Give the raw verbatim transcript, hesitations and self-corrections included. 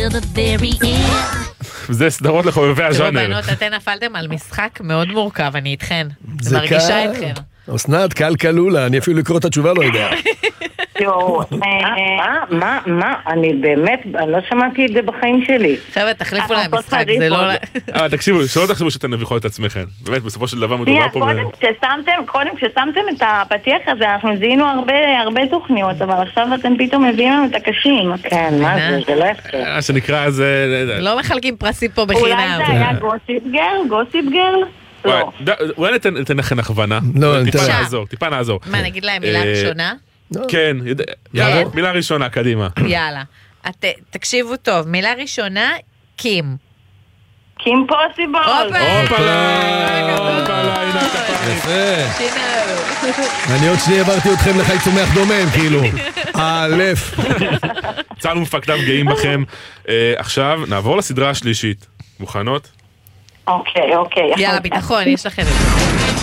till the very end. זה סדרות לחובבי הז'אנר. תראו בנות, אתן נפלתם על משחק מאוד מורכב, אני איתכן. זה מרגישה איתכן. אסנת, קל קלולה, אני אפילו לקרוא את התשובה לא יודע. יואו, מה, מה, מה, אני באמת, אני לא שמעתי את זה בחיים שלי. חבר'ה, תחליפו להם משחק, זה לא... אה, תקשיבו, שלא תחשבו שאתן מביכות את עצמכם. באמת, בסופו של דבר מדובר פה... קודם כששמתם, קודם כששמתם את הפתיח הזה, אנחנו זיהינו הרבה תוכניות, אבל עכשיו אתם פתאום מביאים לנו את הקשים. כן, מה זה, זה לא יפה. מה שנקרא, זה... לא מחלקים פרסים פה בחינם. אולי זה היה גוסיפ גרל? גוסיפ גרל? לא. אולי ניתן לכם הכוונה. טיפה נעזור, טיפה נעזור. מה, נגיד להם מילה ראשונה? כן, יאללה, מילה ראשונה, קדימה. יאללה. תקשיבו טוב, מילה ראשונה, קים. קים פוסיבול. הופלה, הופלה, הנה הכפיים. יפה. שינו. אני עוד שנייה עברתי אתכם לחי צומח דומם, כאילו. אלף. צהלנו מפקדם גאים בכם. עכשיו נעבור לסדרה השלישית. מוכנות? אוקיי, אוקיי. יאללה, ביטחון, יש לכם את זה.